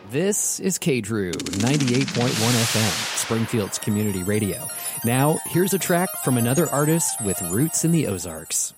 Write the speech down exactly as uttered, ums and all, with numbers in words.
This is K Drew ninety-eight point one F M, Springfield's community radio. Now, here's a track from another artist with roots in the Ozarks.